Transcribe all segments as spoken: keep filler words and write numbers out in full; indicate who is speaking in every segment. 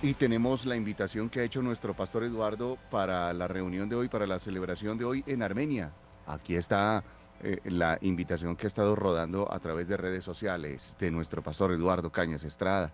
Speaker 1: Y tenemos la invitación que ha hecho nuestro pastor Eduardo para la reunión de hoy, para la celebración de hoy en Armenia. Aquí está eh, la invitación que ha estado rodando a través de redes sociales de nuestro pastor Eduardo Cañas Estrada.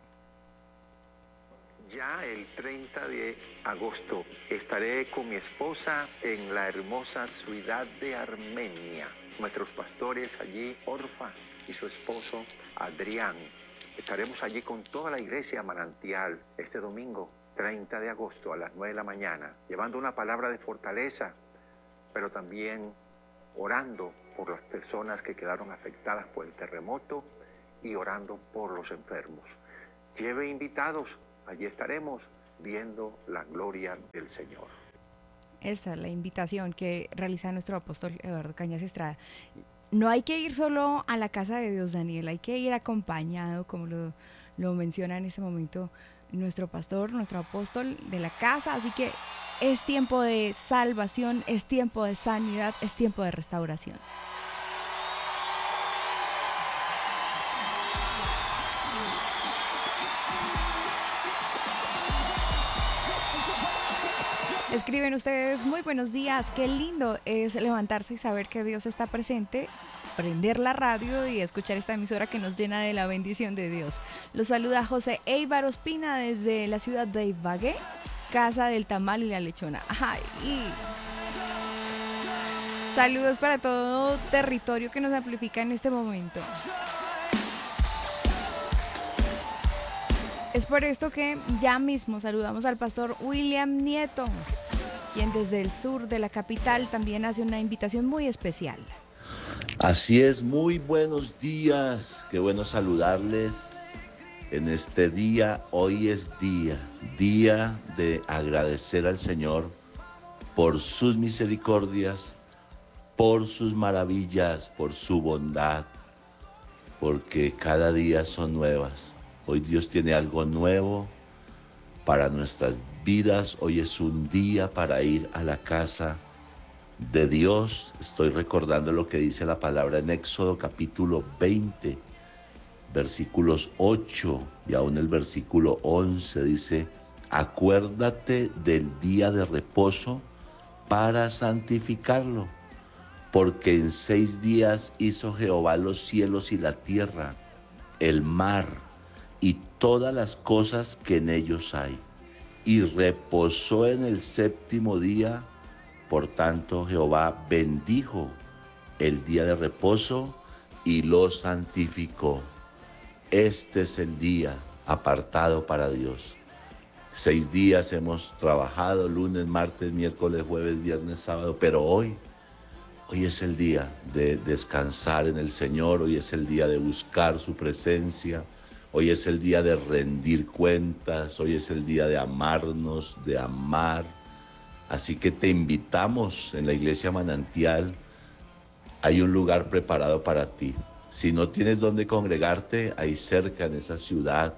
Speaker 2: Ya el treinta de agosto estaré con mi esposa en la hermosa ciudad de Armenia. Nuestros pastores allí, Orfa y su esposo Adrián. Estaremos allí con toda la iglesia Manantial este domingo, treinta de agosto a las nueve de la mañana, llevando una palabra de fortaleza, pero también orando por las personas que quedaron afectadas por el terremoto y orando por los enfermos. Lleve invitados. Allí estaremos viendo la gloria del Señor.
Speaker 3: Esta es la invitación que realiza nuestro apóstol Eduardo Cañas Estrada. No hay que ir solo a la casa de Dios, Daniel, hay que ir acompañado, como lo, lo menciona en este momento nuestro pastor, nuestro apóstol de la casa. Así que es tiempo de salvación, es tiempo de sanidad, es tiempo de restauración. Escriben ustedes, muy buenos días, qué lindo es levantarse y saber que Dios está presente, prender la radio y escuchar esta emisora que nos llena de la bendición de Dios. Los saluda José Eibar Ospina desde la ciudad de Ibagué, casa del tamal y la lechona. Ay, y saludos para todo territorio que nos amplifica en este momento. Es por esto que ya mismo saludamos al pastor William Nieto, quien desde el sur de la capital también hace una invitación muy especial.
Speaker 4: Así es, muy buenos días, qué bueno saludarles en este día. Hoy es día, día de agradecer al Señor por sus misericordias, por sus maravillas, por su bondad, porque cada día son nuevas. Hoy Dios tiene algo nuevo para nuestras vidas. Hoy es un día para ir a la casa de Dios. Estoy recordando lo que dice la palabra en Éxodo capítulo veinte, versículos ocho y aún el versículo once. Dice: acuérdate del día de reposo para santificarlo, porque en seis días hizo Jehová los cielos y la tierra, el mar y todas las cosas que en ellos hay, y reposó en el séptimo día. Por tanto, Jehová bendijo el día de reposo y lo santificó. Este es el día apartado para Dios. Seis días hemos trabajado, lunes, martes, miércoles, jueves, viernes, sábado, pero hoy, hoy es el día de descansar en el Señor, hoy es el día de buscar su presencia, hoy es el día de rendir cuentas, hoy es el día de amarnos, de amar. Así que te invitamos en la Iglesia Manantial. Hay un lugar preparado para ti. Si no tienes dónde congregarte, ahí cerca en esa ciudad,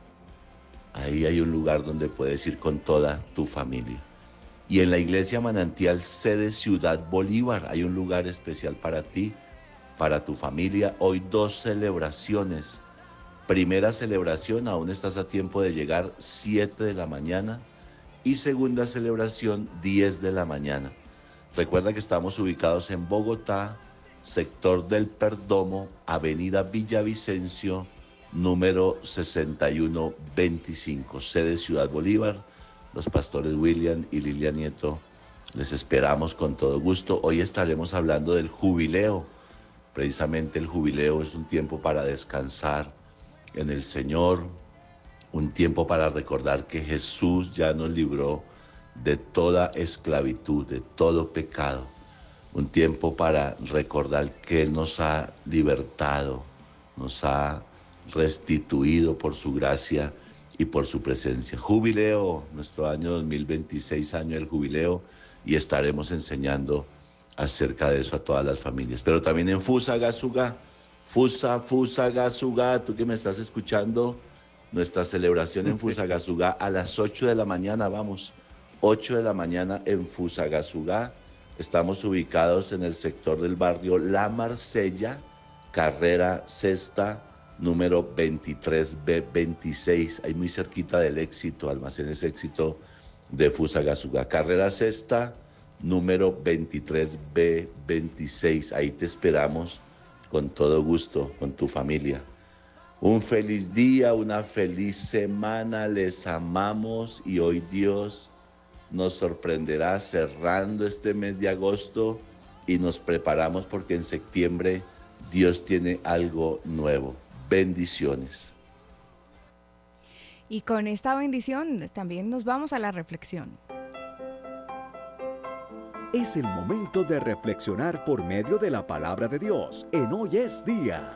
Speaker 4: ahí hay un lugar donde puedes ir con toda tu familia. Y en la Iglesia Manantial, sede Ciudad Bolívar, hay un lugar especial para ti, para tu familia. Hoy dos celebraciones. Primera celebración, aún estás a tiempo de llegar, siete de la mañana. Y segunda celebración, diez de la mañana. Recuerda que estamos ubicados en Bogotá, sector del Perdomo, avenida Villavicencio, número sesenta y uno veinticinco, sede Ciudad Bolívar. Los pastores William y Lilia Nieto les esperamos con todo gusto. Hoy estaremos hablando del jubileo. Precisamente el jubileo es un tiempo para descansar en el Señor, un tiempo para recordar que Jesús ya nos libró de toda esclavitud, de todo pecado. Un tiempo para recordar que Él nos ha libertado, nos ha restituido por su gracia y por su presencia. Jubileo, nuestro año dos mil veintiséis, año del jubileo, y estaremos enseñando acerca de eso a todas las familias. Pero también en Fusagasugá, Fusa, Fusagasugá, tú que me estás escuchando, nuestra celebración en Fusagasugá a las ocho de la mañana, vamos, ocho de la mañana en Fusagasugá. Estamos ubicados en el sector del barrio La Marsella, carrera sexta, número veintitrés B veintiséis, ahí muy cerquita del Éxito, Almacenes Éxito de Fusagasugá. Carrera Sexta, número veintitrés B veintiséis, ahí te esperamos con todo gusto, con tu familia. Un feliz día, una feliz semana, les amamos y hoy Dios nos sorprenderá cerrando este mes de agosto y nos preparamos porque en septiembre Dios tiene algo nuevo. Bendiciones.
Speaker 3: Y con esta bendición también nos vamos a la reflexión.
Speaker 5: Es el momento de reflexionar por medio de la palabra de Dios en Hoy es Día.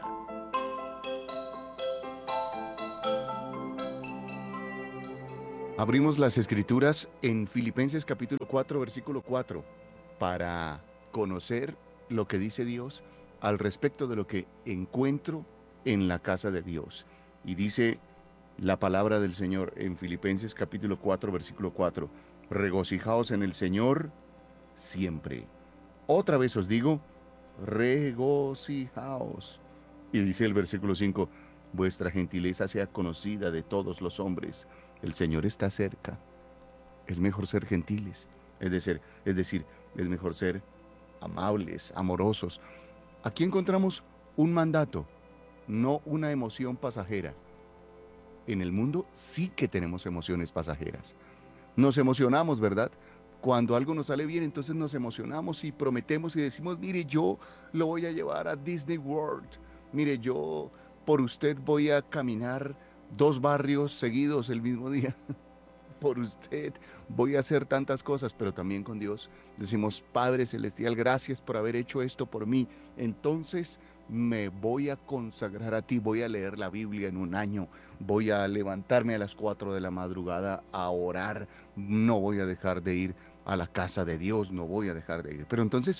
Speaker 1: Abrimos las escrituras en Filipenses capítulo cuatro, versículo cuatro, para conocer lo que dice Dios al respecto de lo que encuentro en la casa de Dios. Y dice la palabra del Señor en Filipenses capítulo cuatro, versículo cuatro, regocijaos en el Señor siempre. Otra vez os digo, regocijaos. Y dice el versículo cinco, vuestra gentileza sea conocida de todos los hombres. El Señor está cerca. Es mejor ser gentiles. Es decir, es decir, es mejor ser amables, amorosos. Aquí encontramos un mandato, no una emoción pasajera. En el mundo sí que tenemos emociones pasajeras. Nos emocionamos, ¿verdad? Cuando algo nos sale bien, entonces nos emocionamos y prometemos y decimos, mire, yo lo voy a llevar a Disney World. Mire, yo por usted voy a caminar dos barrios seguidos el mismo día. Por usted voy a hacer tantas cosas, pero también con Dios decimos, Padre Celestial, gracias por haber hecho esto por mí. Entonces me voy a consagrar a ti, voy a leer la Biblia en un año, voy a levantarme a las cuatro de la madrugada a orar, no voy a dejar de ir a la casa de Dios, no voy a dejar de ir. Pero entonces,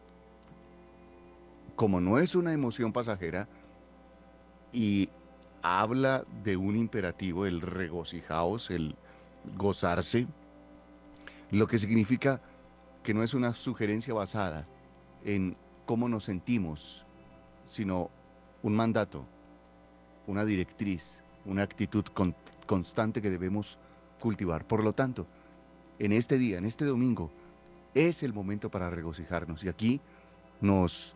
Speaker 1: como no es una emoción pasajera y habla de un imperativo, el regocijaos, el gozarse, lo que significa que no es una sugerencia basada en cómo nos sentimos, sino un mandato, una directriz, una actitud con, constante que debemos cultivar. Por lo tanto, en este día, en este domingo, es el momento para regocijarnos. Y aquí nos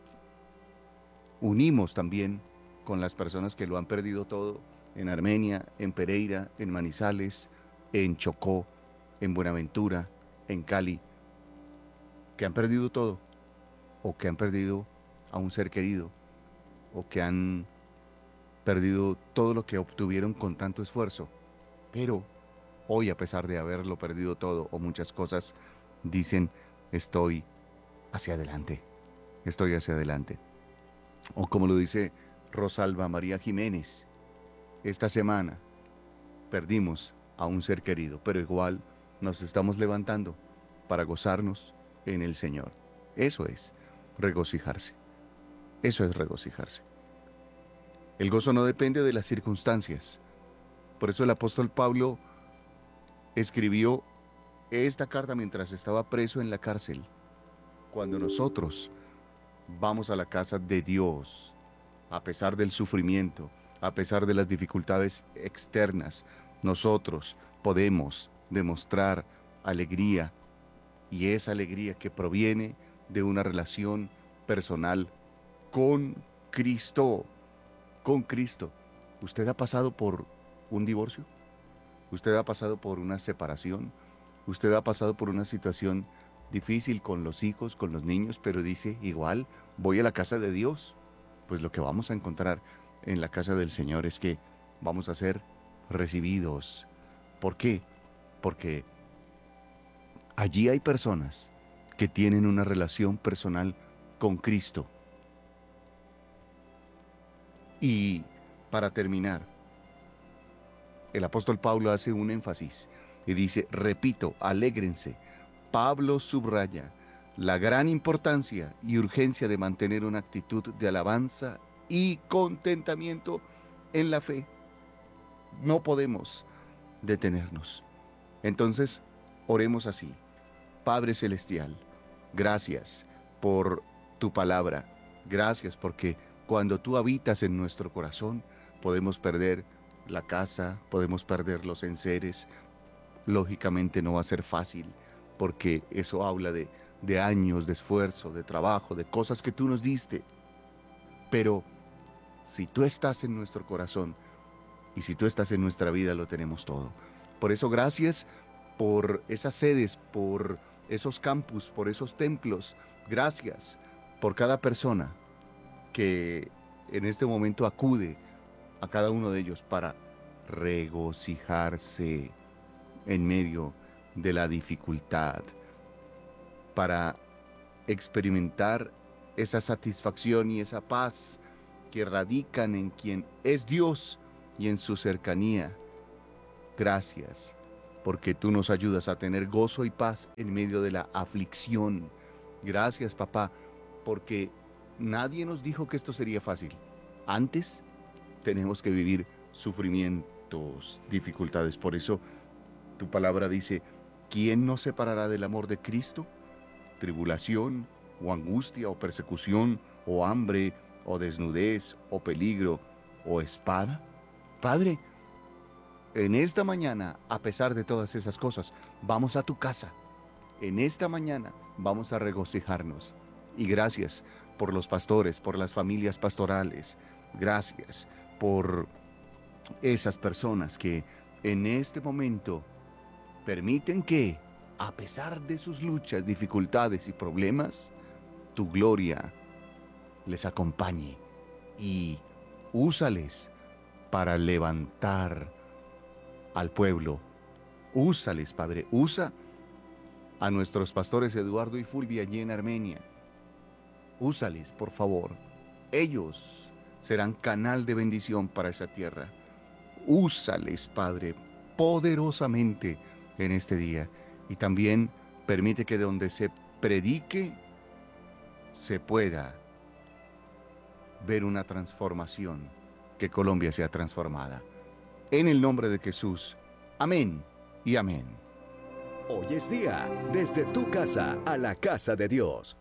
Speaker 1: unimos también con las personas que lo han perdido todo en Armenia, en Pereira, en Manizales, en Chocó, en Buenaventura, en Cali, que han perdido todo, o que han perdido a un ser querido, o que han perdido todo lo que obtuvieron con tanto esfuerzo. Pero hoy, a pesar de haberlo perdido todo, o muchas cosas, dicen, estoy hacia adelante, estoy hacia adelante. O como lo dice Rosalba María Jiménez, esta semana perdimos a un ser querido, pero igual nos estamos levantando para gozarnos en el Señor. Eso es regocijarse. Eso es regocijarse. El gozo no depende de las circunstancias. Por eso el apóstol Pablo escribió esta carta mientras estaba preso en la cárcel. Cuando nosotros vamos a la casa de Dios, a pesar del sufrimiento, a pesar de las dificultades externas, nosotros podemos demostrar alegría, y esa alegría que proviene de una relación personal con Cristo, con Cristo. ¿Usted ha pasado por un divorcio? ¿Usted ha pasado por una separación? ¿Usted ha pasado por una situación difícil con los hijos, con los niños, pero dice, igual voy a la casa de Dios? Pues lo que vamos a encontrar en la casa del Señor es que vamos a ser recibidos. ¿Por qué? Porque allí hay personas que tienen una relación personal con Cristo. Y para terminar, el apóstol Pablo hace un énfasis y dice, repito, alégrense. Pablo subraya la gran importancia y urgencia de mantener una actitud de alabanza y contentamiento en la fe. No podemos detenernos. Entonces, oremos así. Padre Celestial, gracias por tu palabra. Gracias porque Cuando tú habitas en nuestro corazón, podemos perder la casa, podemos perder los enseres. Lógicamente no va a ser fácil, porque eso habla de, de años de esfuerzo, de trabajo, de cosas que tú nos diste. Pero si tú estás en nuestro corazón y si tú estás en nuestra vida, lo tenemos todo. Por eso gracias por esas sedes, por esos campus, por esos templos. Gracias por cada persona que en este momento acude a cada uno de ellos para regocijarse en medio de la dificultad, para experimentar esa satisfacción y esa paz que radican en quien es Dios y en su cercanía. Gracias, porque tú nos ayudas a tener gozo y paz en medio de la aflicción. Gracias, papá, porque nadie nos dijo que esto sería fácil. Antes tenemos que vivir sufrimientos, dificultades. Por eso tu palabra dice, ¿quién nos separará del amor de Cristo? Tribulación, o angustia, o persecución, o hambre, o desnudez, o peligro, o espada. Padre, en esta mañana, a pesar de todas esas cosas, vamos a tu casa. En esta mañana vamos a regocijarnos. Y gracias por los pastores, por las familias pastorales. Gracias por esas personas que en este momento permiten que, a pesar de sus luchas, dificultades y problemas, tu gloria les acompañe y úsales para levantar al pueblo. Úsales, Padre, usa a nuestros pastores Eduardo y Fulvia allí en Armenia. Úsales, por favor. Ellos serán canal de bendición para esa tierra. Úsales, Padre, poderosamente en este día. Y también permite que donde se predique se pueda ver una transformación, que Colombia sea transformada. En el nombre de Jesús. Amén y amén.
Speaker 5: Hoy es día, desde tu casa a la casa de Dios.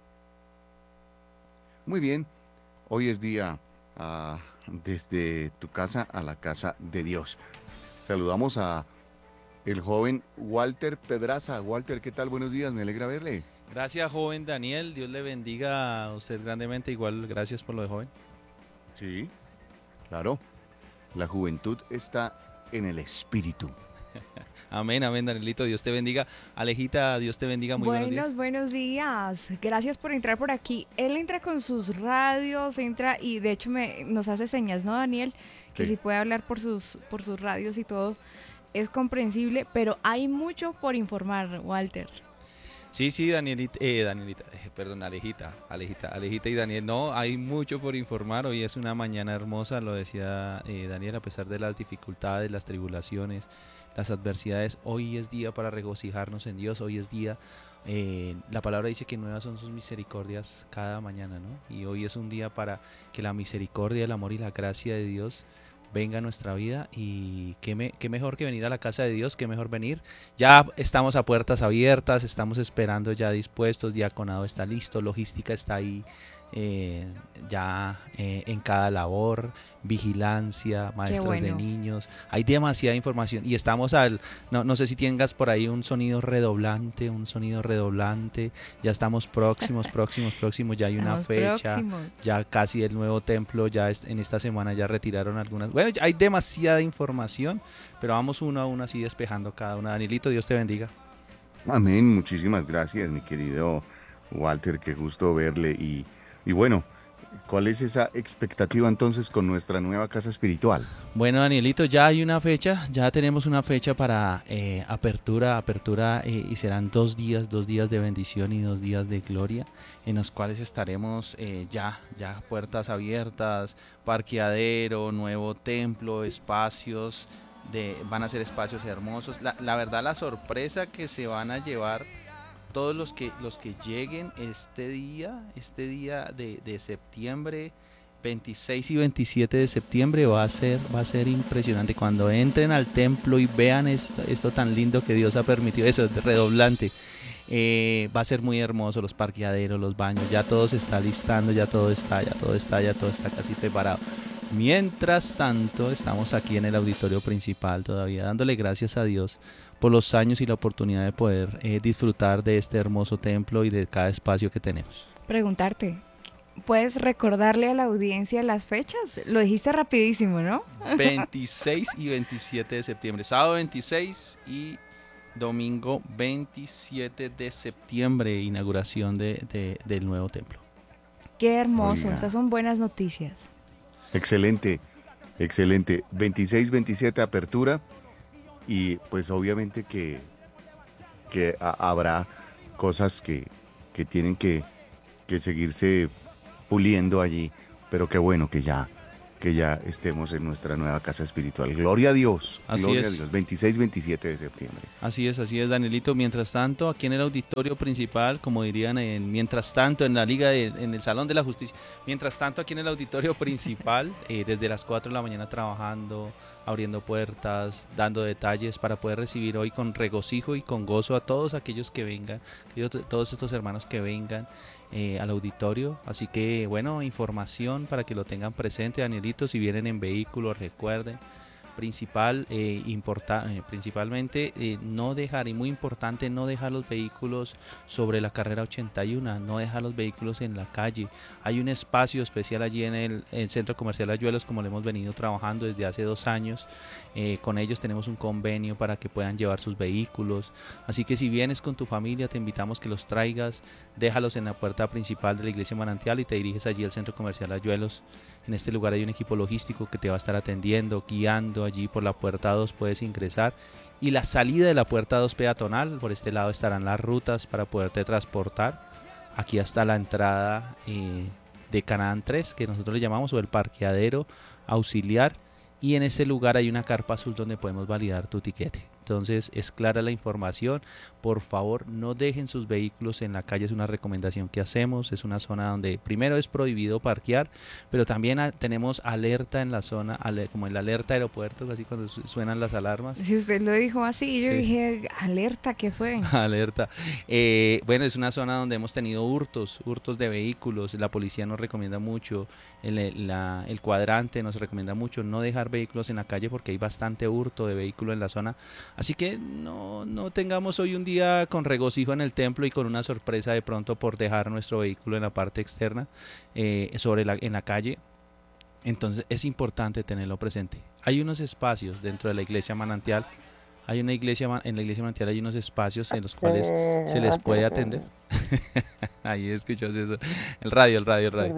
Speaker 1: Muy bien, hoy es día uh, desde tu casa a la casa de Dios. Saludamos a el joven Walter Pedraza. Walter, ¿qué tal? Buenos días, me alegra verle.
Speaker 6: Gracias, joven Daniel, Dios le bendiga a usted grandemente, igual gracias por lo de joven.
Speaker 1: Sí, claro, la juventud está en el espíritu.
Speaker 6: Amén, amén, Danielito, Dios te bendiga. Alejita, Dios te bendiga, muy buenos,
Speaker 3: buenos días. Buenos días, gracias por entrar por aquí. Él entra con sus radios, entra y de hecho me, nos hace señas, ¿no, Daniel? Que sí. Si puede hablar por sus, por sus radios y todo, es comprensible, pero hay mucho por informar, Walter.
Speaker 6: Sí, sí, Danielita, eh, Danielita, eh, perdón, Alejita, Alejita, Alejita y Daniel, no, hay mucho por informar, hoy es una mañana hermosa, lo decía eh, Daniel, a pesar de las dificultades, las tribulaciones, las adversidades, hoy es día para regocijarnos en Dios, hoy es día, eh, la palabra dice que nuevas son sus misericordias cada mañana, ¿no? Y hoy es un día para que la misericordia, el amor y la gracia de Dios venga a nuestra vida y qué, me, qué mejor que venir a la casa de Dios, qué mejor venir. Ya estamos a puertas abiertas, estamos esperando ya dispuestos, diaconado está listo, logística está ahí eh, ya eh, en cada labor, vigilancia, maestros bueno. de niños, hay demasiada información y estamos al, no, no sé si tengas por ahí un sonido redoblante, un sonido redoblante, ya estamos próximos, próximos, próximos, ya hay estamos una fecha, próximos. Ya casi el nuevo templo, ya es, en esta semana ya retiraron algunas, bueno, hay demasiada información, pero vamos uno a uno así despejando cada una. Danielito, Dios te bendiga.
Speaker 1: Amén, muchísimas gracias, mi querido Walter, qué gusto verle y, y bueno, ¿cuál es esa expectativa entonces con nuestra nueva casa espiritual?
Speaker 6: Bueno, Danielito, ya hay una fecha, ya tenemos una fecha para eh, apertura, apertura eh, y serán dos días, dos días de bendición y dos días de gloria, en los cuales estaremos eh, ya, ya puertas abiertas, parqueadero, nuevo templo, espacios, de, van a ser espacios hermosos. La, la verdad, la sorpresa que se van a llevar todos los que los que lleguen este día, este día de, de septiembre, veintiséis y veintisiete de septiembre va a ser va a ser impresionante cuando entren al templo y vean esto, esto tan lindo que Dios ha permitido, eso es redoblante. Eh, va a ser muy hermoso, los parqueaderos, los baños, ya todo se está listando, ya todo está, ya todo está, ya todo está casi preparado. Mientras tanto, estamos aquí en el auditorio principal todavía dándole gracias a Dios por los años y la oportunidad de poder eh, disfrutar de este hermoso templo y de cada espacio que tenemos.
Speaker 3: Preguntarte, ¿puedes recordarle a la audiencia las fechas? Lo dijiste rapidísimo, ¿no?
Speaker 6: veintiséis y veintisiete de septiembre, sábado veintiséis y domingo veintisiete de septiembre, inauguración de, de, del nuevo templo.
Speaker 3: Qué hermoso,
Speaker 1: Oiga.
Speaker 3: estas son buenas noticias.
Speaker 1: Excelente, excelente. veintiséis, veintisiete apertura y pues obviamente que, que ha- habrá cosas que, que tienen que, que seguirse puliendo allí, pero qué bueno que ya, que ya estemos en nuestra nueva casa espiritual. Gloria a Dios,
Speaker 6: Así
Speaker 1: gloria
Speaker 6: es.
Speaker 1: a Dios. veintiséis, veintisiete de septiembre.
Speaker 6: Así es, así es, Danielito. Mientras tanto, aquí en el auditorio principal, como dirían, en, mientras tanto, en la Liga, de- en el Salón de la Justicia, mientras tanto, aquí en el auditorio principal, eh, desde las cuatro de la mañana trabajando, abriendo puertas, dando detalles para poder recibir hoy con regocijo y con gozo a todos aquellos que vengan, aquellos- todos estos hermanos que vengan eh, al auditorio. Así que, bueno, información para que lo tengan presente, Danielito, si vienen en vehículos, recuerden. Principal, eh, importa, eh, principalmente eh, no dejar, y muy importante, no dejar los vehículos sobre la carrera ochenta y uno, no dejar los vehículos en la calle. Hay un espacio especial allí en el, el Centro Comercial Ayuelos, como lo hemos venido trabajando desde hace dos años. Eh, con ellos tenemos un convenio para que puedan llevar sus vehículos. Así que si vienes con tu familia, te invitamos que los traigas, déjalos en la puerta principal de la Iglesia Manantial y te diriges allí al Centro Comercial Ayuelos. En este lugar hay un equipo logístico que te va a estar atendiendo, guiando. Allí por la puerta dos puedes ingresar. Y la salida de la puerta dos peatonal, por este lado estarán las rutas para poderte transportar. Aquí hasta la entrada eh, de Canaán tres, que nosotros le llamamos, o el parqueadero auxiliar. Y en ese lugar hay una carpa azul donde podemos validar tu tiquete. Entonces es clara la información. Por favor, no dejen sus vehículos en la calle, es una recomendación que hacemos. Es una zona donde primero es prohibido parquear, pero también a, tenemos alerta en la zona, ale, como en la alerta aeropuerto, así cuando su, suenan las alarmas.
Speaker 3: Si usted lo dijo así, yo
Speaker 6: Sí.
Speaker 3: dije, alerta, ¿qué fue?
Speaker 6: Alerta. Eh, bueno, es una zona donde hemos tenido hurtos, hurtos de vehículos. La policía nos recomienda mucho, el, la, el cuadrante nos recomienda mucho no dejar vehículos en la calle porque hay bastante hurto de vehículos en la zona. Así que no, no tengamos hoy un día con regocijo en el templo y con una sorpresa de pronto por dejar nuestro vehículo en la parte externa, eh, sobre la, en la calle. Entonces es importante tenerlo presente. Hay unos espacios dentro de la iglesia Manantial. Hay una iglesia, en la iglesia Manantial hay unos espacios en los cuales se les puede atender. Ahí escuchas eso. El radio, el radio, el radio.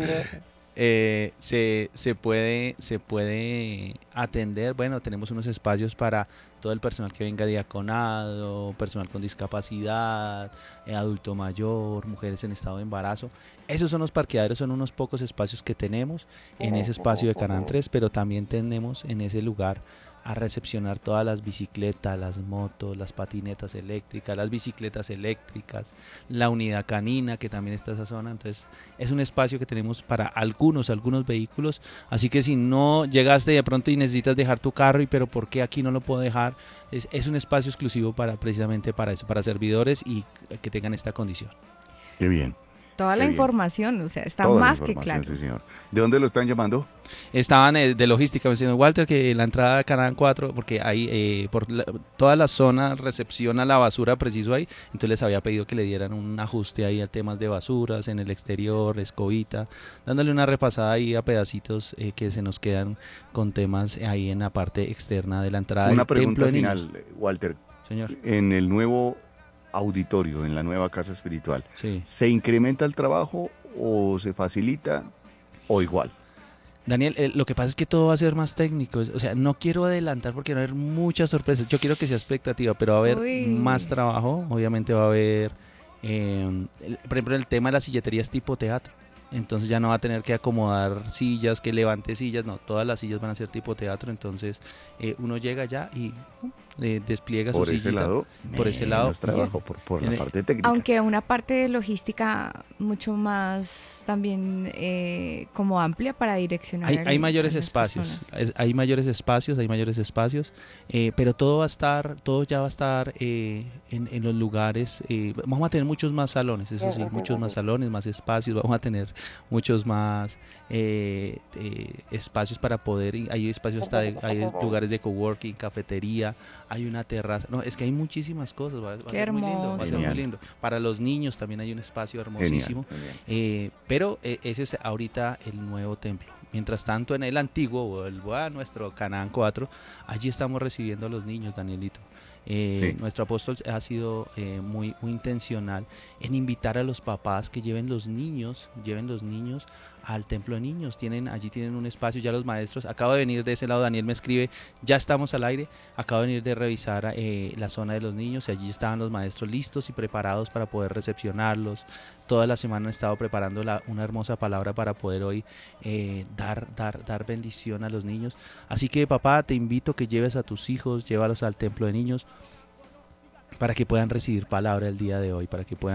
Speaker 6: Eh, se, se, puede, se puede atender. Bueno, tenemos unos espacios para todo el personal que venga diaconado, personal con discapacidad, eh, adulto mayor, mujeres en estado de embarazo. Esos son los parqueaderos, son unos pocos espacios que tenemos en ese espacio de Canaán tres, pero también tenemos en ese lugar a recepcionar todas las bicicletas, las motos, las patinetas eléctricas, las bicicletas eléctricas, la unidad canina que también está en esa zona. Entonces es un espacio que tenemos para algunos, algunos vehículos. Así que si no llegaste de pronto y necesitas dejar tu carro, y pero ¿por qué aquí no lo puedo dejar? Es, es un espacio exclusivo para precisamente para eso, para servidores y que tengan esta condición.
Speaker 1: Qué bien.
Speaker 3: Toda
Speaker 1: Qué
Speaker 3: la
Speaker 1: bien.
Speaker 3: información, o sea, está
Speaker 1: Toda la
Speaker 3: más que
Speaker 1: información,
Speaker 3: claro.
Speaker 1: sí, señor. ¿De dónde lo están llamando?
Speaker 6: Estaban eh, de logística, me diciendo Walter que la entrada de Canaán cuatro, porque ahí eh, por la, toda la zona recepciona la basura preciso ahí, entonces les había pedido que le dieran un ajuste ahí a temas de basuras en el exterior, escobita, dándole una repasada ahí a pedacitos eh, que se nos quedan con temas ahí en la parte externa de la entrada
Speaker 1: Una
Speaker 6: del templo
Speaker 1: pregunta
Speaker 6: de
Speaker 1: final,
Speaker 6: niños.
Speaker 1: Walter.
Speaker 6: Señor,
Speaker 1: En el nuevo auditorio, en la nueva casa espiritual,
Speaker 6: sí.
Speaker 1: ¿se incrementa el trabajo o se facilita o igual?
Speaker 6: Daniel, eh, lo que pasa es que todo va a ser más técnico, o sea, no quiero adelantar porque va a haber muchas sorpresas, yo quiero que sea expectativa, pero va a haber
Speaker 3: Uy.
Speaker 6: más trabajo, obviamente va a haber, eh, el- por ejemplo, el tema de las silleterías tipo teatro, entonces ya no va a tener que acomodar sillas, que levante sillas, no, todas las sillas van a ser tipo teatro, entonces eh, uno llega allá y uh, eh, despliega
Speaker 1: Por
Speaker 6: su
Speaker 1: ese
Speaker 6: sillita.
Speaker 1: lado,
Speaker 6: por ese lado,
Speaker 1: menos trabajo, por, por
Speaker 6: en
Speaker 1: la
Speaker 6: el-
Speaker 1: parte técnica.
Speaker 3: Aunque una parte de logística mucho más también eh, como amplia para direccionar.
Speaker 6: Hay,
Speaker 3: al-
Speaker 6: hay
Speaker 3: a
Speaker 6: mayores
Speaker 3: las
Speaker 6: espacios,
Speaker 3: personas.
Speaker 6: es- hay mayores espacios, hay mayores espacios, eh, pero todo va a estar, todo ya va a estar eh, en, en los lugares. eh, vamos a tener muchos más salones, eso sí, muchos más salones, más espacios, vamos a tener muchos más eh, eh, espacios para poder, y hay espacios hasta de- hay lugares de coworking, cafetería, hay una terraza, no, es que hay muchísimas cosas, va, va a
Speaker 3: Qué
Speaker 6: ser muy lindo, va a ser muy
Speaker 1: hermoso.
Speaker 6: lindo. Para los niños también hay un espacio
Speaker 1: Genial,
Speaker 6: hermosísimo.
Speaker 1: genial.
Speaker 6: Eh, pero eh, ese es ahorita el nuevo templo. Mientras tanto, en el antiguo, o el, a nuestro Canaán cuatro, allí estamos recibiendo a los niños, Danielito. Eh,
Speaker 1: Sí.
Speaker 6: Nuestro apóstol ha sido eh, muy, muy intencional en invitar a los papás que lleven los niños, lleven los niños al templo de niños. Tienen, allí tienen un espacio, ya los maestros. Acabo de venir de ese lado, Daniel me escribe, ya estamos al aire. Acabo de venir de revisar eh, la zona de los niños y allí estaban los maestros listos y preparados para poder recepcionarlos. Toda la semana han estado preparando la- una hermosa palabra para poder hoy eh, dar, dar, dar bendición a los niños. Así que, papá, te invito a que lleves a tus hijos, llévalos al templo de niños para que puedan recibir palabra el día de hoy, para que puedan